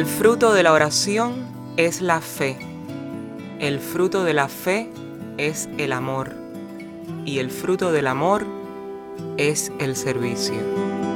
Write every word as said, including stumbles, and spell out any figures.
El fruto de la oración es la fe. El fruto de la fe es el amor. Y el fruto del amor es el servicio.